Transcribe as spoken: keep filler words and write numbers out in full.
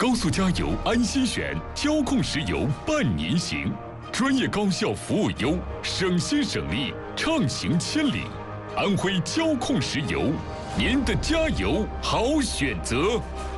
高速加油安心选，交控石油伴您行，专业高效服务优，省心省力，畅行千里。安徽交控石油，您的加油好选择。